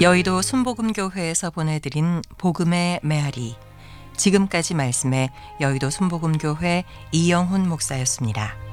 여의도 순복음교회에서 보내드린 복음의 메아리. 지금까지 말씀에 여의도 순복음교회 이영훈 목사였습니다.